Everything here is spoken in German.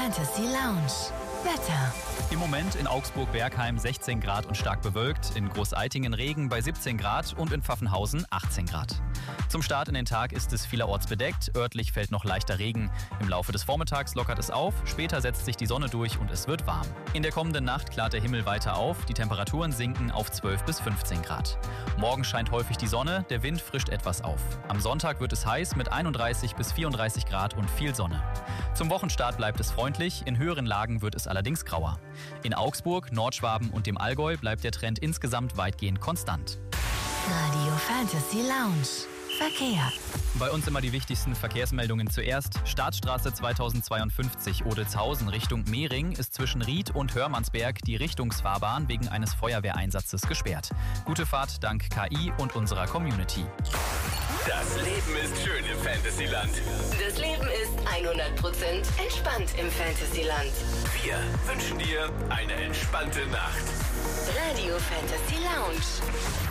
Fantasy Lounge. Wetter. Im Moment in Augsburg-Bergheim 16 Grad und stark bewölkt, in Großaitingen Regen bei 17 Grad und in Pfaffenhausen 18 Grad. Zum Start in den Tag ist es vielerorts bedeckt, örtlich fällt noch leichter Regen. Im Laufe des Vormittags lockert es auf, später setzt sich die Sonne durch und es wird warm. In der kommenden Nacht klart der Himmel weiter auf, die Temperaturen sinken auf 12 bis 15 Grad. Morgen scheint häufig die Sonne, der Wind frischt etwas auf. Am Sonntag wird es heiß mit 31 bis 34 Grad und viel Sonne. Zum Wochenstart bleibt es freundlich, in höheren Lagen wird es allerdings grauer. In Augsburg, Nordschwaben und dem Allgäu bleibt der Trend insgesamt weitgehend konstant. Radio Fantasy Lounge. Verkehr. Bei uns immer die wichtigsten Verkehrsmeldungen zuerst. Staatsstraße 2052 Odelzhausen Richtung Mehring ist zwischen Ried und Hörmannsberg die Richtungsfahrbahn wegen eines Feuerwehreinsatzes gesperrt. Gute Fahrt dank KI und unserer Community. Das Leben ist schön im Fantasyland. Das Leben ist 100% entspannt im Fantasyland. Wir wünschen dir eine entspannte Nacht. Radio Fantasy Lounge.